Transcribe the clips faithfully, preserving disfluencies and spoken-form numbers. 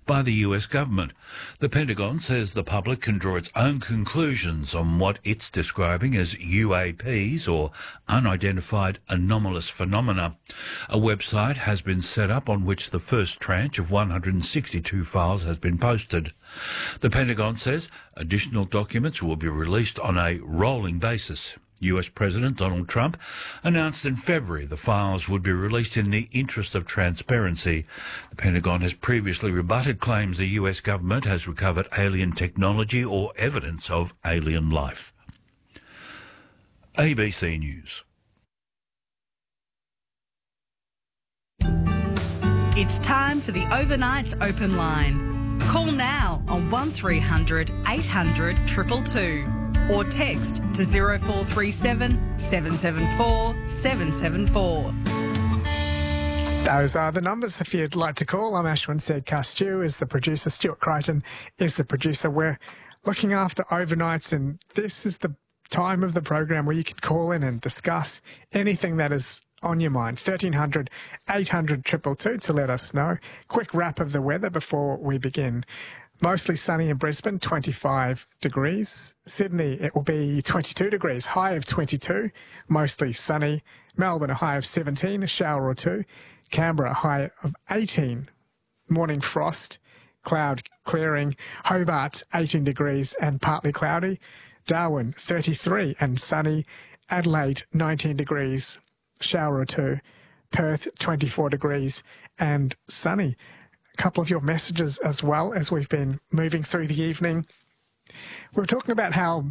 by the U S government. The Pentagon says the public can draw its own conclusions on what it's describing as U A Ps, or unidentified anomalous phenomena. A website has been set up on which the first tranche of one hundred sixty-two files has been posted. The Pentagon says additional documents will be released on a rolling basis. U S President Donald Trump announced in February the files would be released in the interest of transparency. The Pentagon has previously rebutted claims the U S government has recovered alien technology or evidence of alien life. A B C News. It's time for the Overnights Open Line. Call now on one three hundred eight hundred two two two. Or text to zero four three seven seven seven four seven seven four. Those are the numbers if you'd like to call. I'm Ashwin Sedkar. Stu is the producer. Stuart Crichton is the producer. We're looking after overnights, and this is the time of the program where you can call in and discuss anything that is on your mind. thirteen hundred eight hundred two two two to let us know. Quick wrap of the weather before we begin. Mostly sunny in Brisbane, twenty-five degrees. Sydney, it will be twenty-two degrees, high of twenty-two. Mostly sunny. Melbourne, a high of seventeen, a shower or two. Canberra, a high of eighteen. Morning frost, cloud clearing. Hobart, eighteen degrees and partly cloudy. Darwin, thirty-three and sunny. Adelaide, nineteen degrees, shower or two. Perth, twenty-four degrees and sunny. Couple of your messages as well as we've been moving through the evening. We were talking about how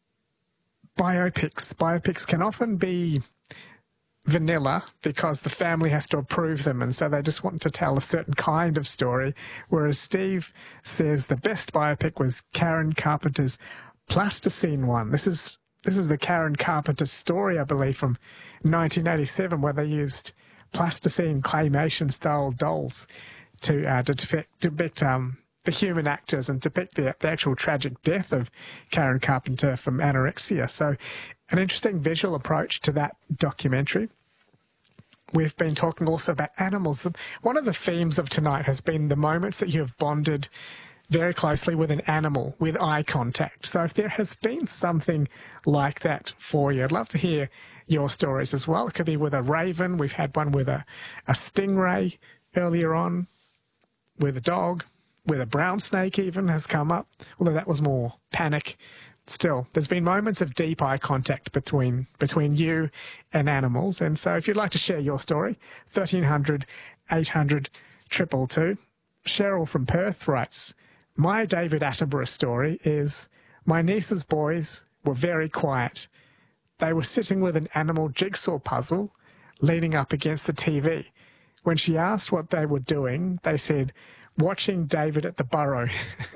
biopics, biopics can often be vanilla because the family has to approve them, and so they just want to tell a certain kind of story, whereas Steve says the best biopic was Karen Carpenter's Plasticine one. This is this is the Karen Carpenter story, I believe, from nineteen eighty-seven, where they used plasticine claymation-style dolls to uh, to depict, depict um, the human actors and depict the, the actual tragic death of Karen Carpenter from anorexia. So an interesting visual approach to that documentary. We've been talking also about animals. One of the themes of tonight has been the moments that you have bonded very closely with an animal, with eye contact. So if there has been something like that for you, I'd love to hear your stories as well. It could be with a raven. We've had one with a, a stingray earlier on, with a dog, with a brown snake even has come up, although that was more panic. Still, there's been moments of deep eye contact between between you and animals. And so if you'd like to share your story, thirteen hundred eight hundred two two two. Cheryl from Perth writes, my David Attenborough story is, my niece's boys were very quiet. They were sitting with an animal jigsaw puzzle leaning up against the T V. When she asked what they were doing, they said, watching David at the burrow.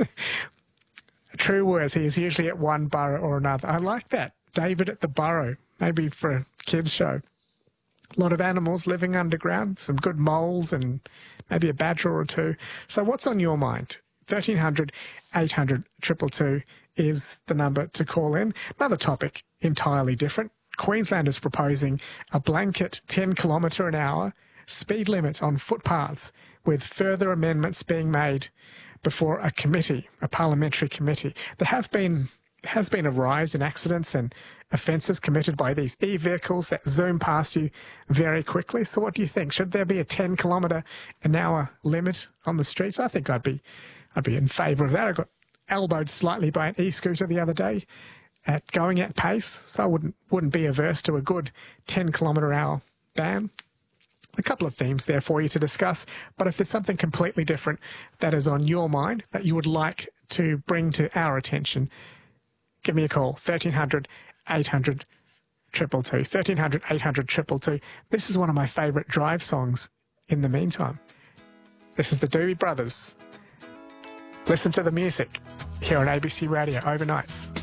True words, he is usually at one burrow or another. I like that. David at the burrow, maybe for a kids' show. A lot of animals living underground, some good moles and maybe a badger or two. So what's on your mind? thirteen hundred eight hundred two two two is the number to call in. Another topic entirely different. Queensland is proposing a blanket ten kilometre an hour speed limit on footpaths, with further amendments being made before a committee, a parliamentary committee. There have been has been a rise in accidents and offences committed by these e-vehicles that zoom past you very quickly. So what do you think? Should there be a ten kilometre an hour limit on the streets? I think I'd be I'd be in favour of that. I got elbowed slightly by an e-scooter the other day at going at pace, so I wouldn't wouldn't be averse to a good ten kilometre an hour ban. A couple of themes there for you to discuss, but if there's something completely different that is on your mind that you would like to bring to our attention, give me a call, thirteen hundred eight hundred two two two, thirteen hundred eight hundred two two two. This is one of my favourite drive songs in the meantime. This is the Doobie Brothers. Listen to the music here on A B C Radio overnights.